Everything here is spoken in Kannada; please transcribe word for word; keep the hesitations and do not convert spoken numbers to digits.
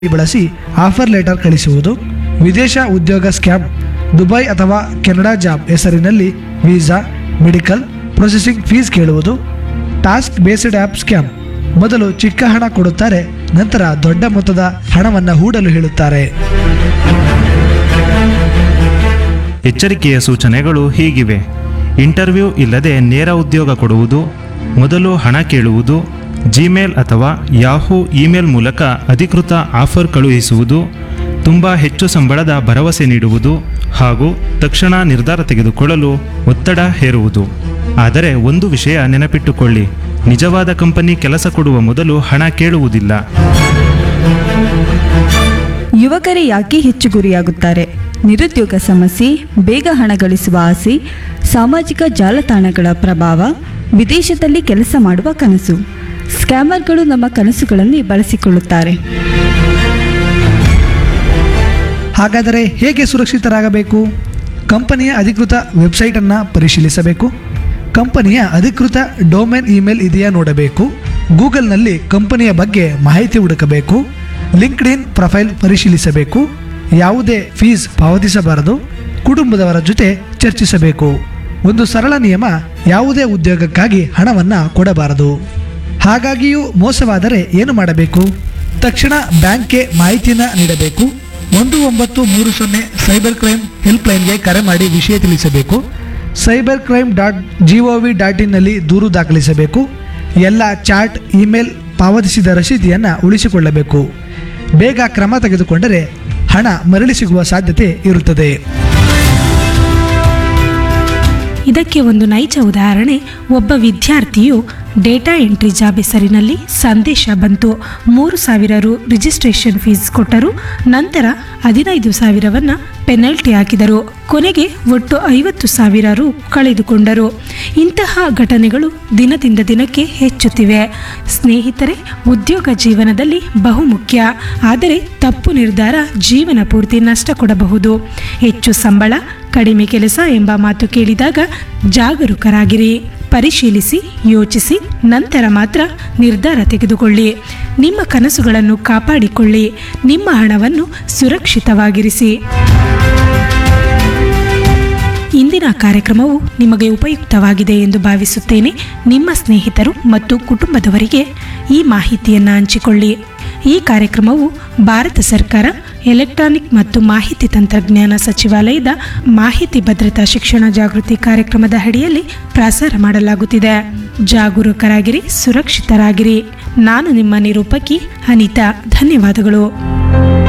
ಬಳಸಿ ಆಫರ್ ಲೆಟರ್ ಕಳಿಸುವುದು, ವಿದೇಶ ಉದ್ಯೋಗ ಸ್ಕ್ಯಾಮ್, ದುಬೈ ಅಥವಾ ಕೆನಡಾ ಜಾಬ್ ಹೆಸರಿನಲ್ಲಿ ವೀಸಾ, ಮೆಡಿಕಲ್, ಪ್ರೊಸೆಸಿಂಗ್ ಫೀಸ್ ಕೇಳುವುದು, ಟಾಸ್ಕ್ ಬೇಸ್ಡ್ ಆ್ಯಪ್ ಸ್ಕ್ಯಾಮ್. ಮೊದಲು ಚಿಕ್ಕ ಹಣ ಕೊಡುತ್ತಾರೆ, ನಂತರ ದೊಡ್ಡ ಮೊತ್ತದ ಹಣವನ್ನು ಹೂಡಲು ಹೇಳುತ್ತಾರೆ. ಎಚ್ಚರಿಕೆಯ ಸೂಚನೆಗಳು ಹೀಗಿವೆ. ಇಂಟರ್ವ್ಯೂ ಇಲ್ಲದೆ ನೇರ ಉದ್ಯೋಗ ಕೊಡುವುದು, ಮೊದಲು ಹಣ ಕೇಳುವುದು, ಜಿಮೇಲ್ ಅಥವಾ ಯಾಹೂ ಇಮೇಲ್ ಮೂಲಕ ಅಧಿಕೃತ ಆಫರ್ ಕಳುಹಿಸುವುದು, ತುಂಬ ಹೆಚ್ಚು ಸಂಬಳದ ಭರವಸೆ ನೀಡುವುದು ಹಾಗೂ ತಕ್ಷಣ ನಿರ್ಧಾರ ತೆಗೆದುಕೊಳ್ಳಲು ಒತ್ತಡ ಹೇರುವುದು. ಆದರೆ ಒಂದು ವಿಷಯ ನೆನಪಿಟ್ಟುಕೊಳ್ಳಿ, ನಿಜವಾದ ಕಂಪನಿ ಕೆಲಸ ಕೊಡುವ ಮೊದಲು ಹಣ ಕೇಳುವುದಿಲ್ಲ. ಯುವಕರೇ ಯಾಕೆ ಹೆಚ್ಚು ಗುರಿಯಾಗುತ್ತಾರೆ? ನಿರುದ್ಯೋಗ ಸಮಸ್ಯೆ, ಬೇಗ ಹಣ ಗಳಿಸುವ ಆಸೆ, ಸಾಮಾಜಿಕ ಜಾಲತಾಣಗಳ ಪ್ರಭಾವ, ವಿದೇಶದಲ್ಲಿ ಕೆಲಸ ಮಾಡುವ ಕನಸು. ಸ್ಕ್ಯಾಮರ್ಗಳು ನಮ್ಮ ಕನಸುಗಳನ್ನು ಬಳಸಿಕೊಳ್ಳುತ್ತಾರೆ. ಹಾಗಾದರೆ ಹೇಗೆ ಸುರಕ್ಷಿತರಾಗಬೇಕು? ಕಂಪನಿಯ ಅಧಿಕೃತ ವೆಬ್ಸೈಟನ್ನು ಪರಿಶೀಲಿಸಬೇಕು. ಕಂಪನಿಯ ಅಧಿಕೃತ ಡೊಮೇನ್ ಇಮೇಲ್ ಇದೆಯಾ ನೋಡಬೇಕು. ಗೂಗಲ್ನಲ್ಲಿ ಕಂಪನಿಯ ಬಗ್ಗೆ ಮಾಹಿತಿ ಹುಡುಕಬೇಕು. ಲಿಂಕ್ಡ್ ಇನ್ ಪ್ರೊಫೈಲ್ ಪರಿಶೀಲಿಸಬೇಕು. ಯಾವುದೇ ಫೀಸ್ ಪಾವತಿಸಬಾರದು. ಕುಟುಂಬದವರ ಜೊತೆ ಚರ್ಚಿಸಬೇಕು. ಒಂದು ಸರಳ ನಿಯಮ, ಯಾವುದೇ ಉದ್ಯೋಗಕ್ಕಾಗಿ ಹಣವನ್ನು ಕೊಡಬಾರದು. ಹಾಗಾಗಿಯೂ ಮೋಸವಾದರೆ ಏನು ಮಾಡಬೇಕು? ತಕ್ಷಣ ಬ್ಯಾಂಕ್ಗೆ ಮಾಹಿತಿಯನ್ನು ನೀಡಬೇಕು. ಒಂದು ಒಂಬತ್ತು ಮೂರು ಸೊನ್ನೆ ಸೈಬರ್ ಕ್ರೈಮ್ ಹೆಲ್ಪ್ಲೈನ್ಗೆ ಕರೆ ಮಾಡಿ ವಿಷಯ ತಿಳಿಸಬೇಕು. Cyber crime dot G O V dot ಇನ್ನಲ್ಲಿ ದೂರು ದಾಖಲಿಸಬೇಕು. ಎಲ್ಲ ಚಾಟ್, ಇಮೇಲ್ ಪಾವತಿಸಿದ ರಸೀದಿಯನ್ನು ಉಳಿಸಿಕೊಳ್ಳಬೇಕು. ಬೇಗ ಕ್ರಮ ತೆಗೆದುಕೊಂಡರೆ ಹಣ ಮರಳಿ ಸಿಗುವ ಸಾಧ್ಯತೆ ಇರುತ್ತದೆ. ಇದಕ್ಕೆ ಒಂದು ನೈಜ ಉದಾಹರಣೆ. ಒಬ್ಬ ವಿದ್ಯಾರ್ಥಿಯು ಡೇಟಾ ಎಂಟ್ರಿ ಜಾಬ್ ಹೆಸರಿನಲ್ಲಿ ಸಂದೇಶ ಬಂತು. ಮೂರು ಸಾವಿರ ರು ರಿಜಿಸ್ಟ್ರೇಷನ್ ಫೀಸ್ ಕೊಟ್ಟರು. ನಂತರ ಹದಿನೈದು ಸಾವಿರವನ್ನು ಪೆನಲ್ಟಿ ಹಾಕಿದರು. ಕೊನೆಗೆ ಒಟ್ಟು ಐವತ್ತು ಸಾವಿರ ರು ಕಳೆದುಕೊಂಡರು. ಇಂತಹ ಘಟನೆಗಳು ದಿನದಿಂದ ದಿನಕ್ಕೆ ಹೆಚ್ಚುತ್ತಿವೆ. ಸ್ನೇಹಿತರೆ, ಉದ್ಯೋಗ ಜೀವನದಲ್ಲಿ ಬಹುಮುಖ್ಯ. ಆದರೆ ತಪ್ಪು ನಿರ್ಧಾರ ಜೀವನ ಪೂರ್ತಿ ನಷ್ಟ ಕೊಡಬಹುದು. ಹೆಚ್ಚು ಸಂಬಳ, ಕಡಿಮೆ ಕೆಲಸ ಎಂಬ ಮಾತು ಕೇಳಿದಾಗ ಜಾಗರೂಕರಾಗಿರಿ. ಪರಿಶೀಲಿಸಿ, ಯೋಚಿಸಿ, ನಂತರ ಮಾತ್ರ ನಿರ್ಧಾರ ತೆಗೆದುಕೊಳ್ಳಿ. ನಿಮ್ಮ ಕನಸುಗಳನ್ನು ಕಾಪಾಡಿಕೊಳ್ಳಿ. ನಿಮ್ಮ ಹಣವನ್ನು ಸುರಕ್ಷಿತವಾಗಿರಿಸಿ. ಇಂದಿನ ಕಾರ್ಯಕ್ರಮವು ನಿಮಗೆ ಉಪಯುಕ್ತವಾಗಿದೆ ಎಂದು ಭಾವಿಸುತ್ತೇನೆ. ನಿಮ್ಮ ಸ್ನೇಹಿತರು ಮತ್ತು ಕುಟುಂಬದವರಿಗೆ ಈ ಮಾಹಿತಿಯನ್ನು ಹಂಚಿಕೊಳ್ಳಿ. ಈ ಕಾರ್ಯಕ್ರಮವು ಭಾರತ ಸರ್ಕಾರ ಎಲೆಕ್ಟ್ರಾನಿಕ್ ಮತ್ತು ಮಾಹಿತಿ ತಂತ್ರಜ್ಞಾನ ಸಚಿವಾಲಯದ ಮಾಹಿತಿ ಭದ್ರತಾ ಶಿಕ್ಷಣ ಜಾಗೃತಿ ಕಾರ್ಯಕ್ರಮದ ಅಡಿಯಲ್ಲಿ ಪ್ರಸಾರ ಮಾಡಲಾಗುತ್ತಿದೆ. ಜಾಗರೂಕರಾಗಿರಿ, ಸುರಕ್ಷಿತರಾಗಿರಿ. ನಾನು ನಿಮ್ಮ ನಿರೂಪಕಿ ಅನಿತಾ. ಧನ್ಯವಾದಗಳು.